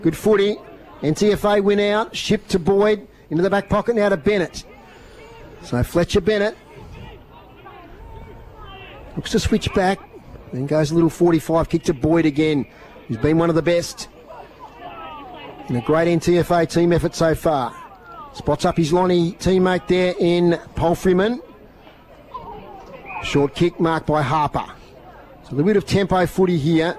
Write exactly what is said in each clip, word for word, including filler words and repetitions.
Good footy. N T F A win out. Shipped to Boyd. Into the back pocket now to Bennett. So Fletcher Bennett looks to switch back. Then goes a little forty-five kick to Boyd again. He's been one of the best. And a great N T F A team effort so far. Spots up his Lonnie teammate there in Palfreyman. Short kick marked by Harper. So a little bit of tempo footy here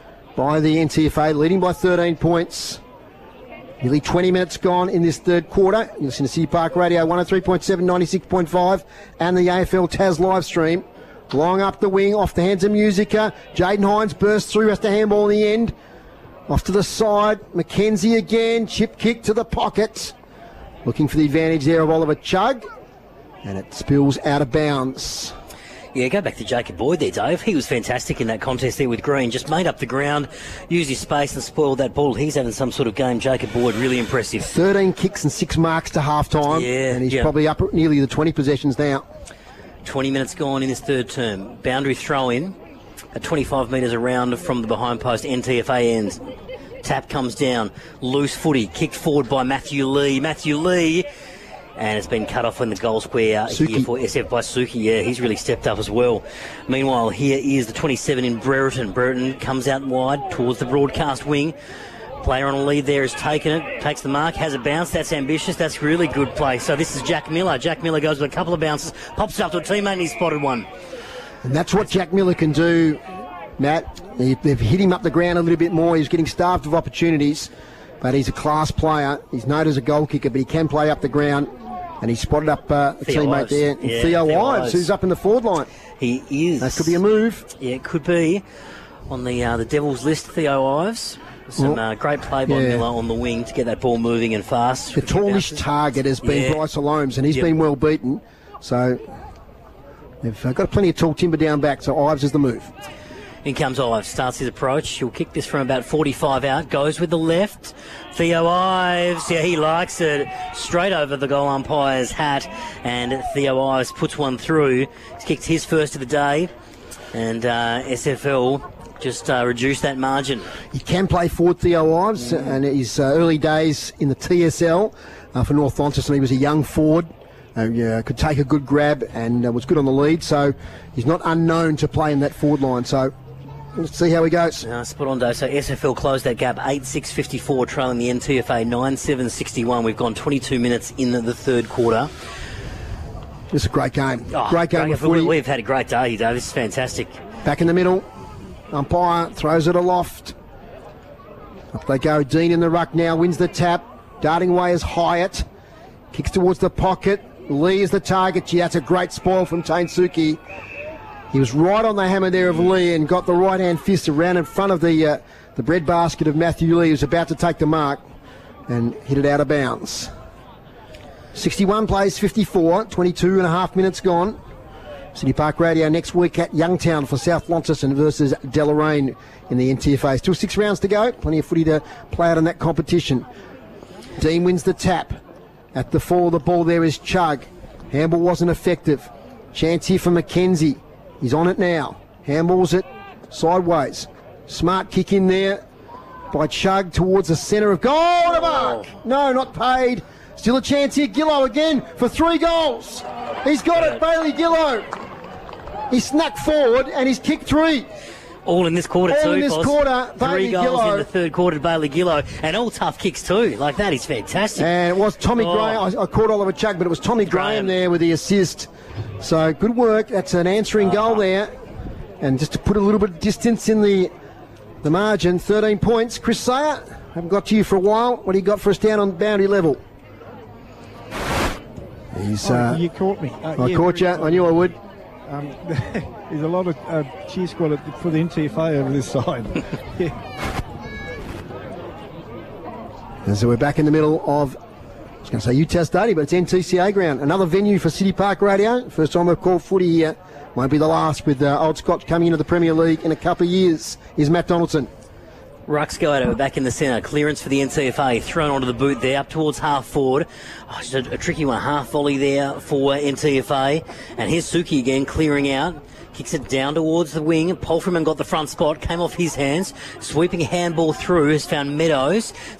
by the N T F A, leading by thirteen points. Nearly twenty minutes gone in this third quarter. You listen to City Park Radio, one oh three point seven, ninety-six point five, and the A F L Taz live stream. Long up the wing, off the hands of Musica. Jaden Hines bursts through, has to handball in the end. Off to the side, McKenzie again, chip kick to the pocket. Looking for the advantage there of Oliver Chugg, and it spills out of bounds. Yeah, go back to Jacob Boyd there, Dave. He was fantastic in that contest there with Green. Just made up the ground, used his space and spoiled that ball. He's having some sort of game, Jacob Boyd. Really impressive. thirteen kicks and six marks to half-time. Yeah, and he's yeah. probably up at nearly the twenty possessions now. twenty minutes gone in this third term. Boundary throw-in at twenty-five metres around from the behind post. N T F A ends. Tap comes down. Loose footy. Kicked forward by Matthew Lee. Matthew Lee... And it's been cut off in the goal square here for S F by Suki. Yeah, he's really stepped up as well. Meanwhile, here is the twenty-seven in Brereton. Brereton comes out wide towards the broadcast wing. Player on a lead there has taken it, takes the mark, has a bounce. That's ambitious. That's really good play. So this is Jack Miller. Jack Miller goes with a couple of bounces, pops up to a teammate, and he's spotted one. And that's what Jack Miller can do, Matt. They've hit him up the ground a little bit more. He's getting starved of opportunities, but he's a class player. He's known as a goal kicker, but he can play up the ground. And he spotted up uh, a Theo teammate Ives. there, Yeah, Theo, Theo Ives, Ives. who's up in the forward line. He is. That could be a move. Yeah, it could be. On the uh, the Devils list, Theo Ives. Some Well, uh, great play by yeah. Miller on the wing to get that ball moving and fast. The tallish target has been Yeah. Bryce Alomes, and he's Yep. been well beaten. So they've uh, got plenty of tall timber down back, so Ives is the move. In comes Ives, starts his approach. He'll kick this from about forty-five out, goes with the left. Theo Ives, yeah, he likes it. Straight over the goal umpire's hat, and Theo Ives puts one through. He's kicked his first of the day, and uh, S F L just uh, reduced that margin. He can play forward, Theo Ives, Mm. and his uh, early days in the T S L uh, for North Launceston, he was a young forward. Uh, yeah, could take a good grab and uh, was good on the lead, so he's not unknown to play in that forward line. So let's see how he goes. Uh, spot on, Dave. So S F L closed that gap, eight six fifty-four, trailing the N T F A nine seven sixty-one. We've gone twenty-two minutes in the, the third quarter. It's a great game. Oh, great game of footy. we, We've had a great day, Dave. This is fantastic. Back in the middle. Umpire throws it aloft. Up they go. Dean in the ruck now, wins the tap. Darting away is Hyatt. Kicks towards the pocket. Lee is the target. Gee, that's a great spoil from Tane Suki. He was right on the hammer there of Lee and got the right-hand fist around in front of the uh, the breadbasket of Matthew Lee, who's about to take the mark and hit it out of bounds. sixty-one plays fifty-four, twenty-two and a half minutes gone. City Park Radio next week at Youngtown for South Launceston versus Deloraine in the N T F A. Still six rounds to go. Plenty of footy to play out in that competition. Dean wins the tap. At the fall of the ball there is Chugg. Handball wasn't effective. Chance here for McKenzie. He's on it now. Handballs it sideways. Smart kick in there by Chugg towards the centre of goal. And a mark. No, not paid. Still a chance here. Gillow again for three goals. He's got it, Bailey Gillow. He snuck forward and he's kicked three. All in this quarter, All too. in this Boss. quarter, Three Bailey goals Gillow. in the third quarter to Bailey Gillow, and all tough kicks, too. Like that is fantastic. And it was Tommy Oh. Graham. I, I caught Oliver Chugg, but it was Tommy Graham. Graham. there with the assist. So good work. That's an answering goal there. And just to put a little bit of distance in the the margin, thirteen points. Chris Sayer, haven't got to you for a while. What do you got for us down on boundary level? He's, Oh, uh, you caught me. Uh, I yeah, caught you. very I knew I would. Um, there's a lot of uh, cheer squad for the N T F A over this side. Yeah. And so we're back in the middle of, I was going to say Utah Stadium, but it's N T C A ground. Another venue for City Park Radio. First time we've called footy here. Won't be the last with uh, Old Scotch coming into the Premier League in a couple of years. Here's Matt Donaldson. Rucks go out, back in the centre. Clearance for the N T F A. Thrown onto the boot there, up towards half forward. Oh, just a, a tricky one. Half volley there for N T F A. And here's Suki again, clearing out. Kicks it down towards the wing. Polfreman got the front spot, came off his hands. Sweeping handball through, has found Meadows.